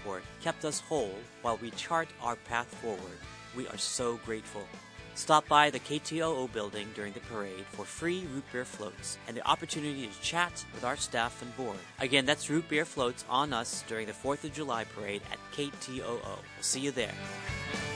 support kept us whole while we chart our path forward. We are so grateful. Stop by the KTOO building during the parade for free root beer floats and the opportunity to chat with our staff and board. Again, that's root beer floats on us during the 4th of July parade at KTOO. We'll see you there.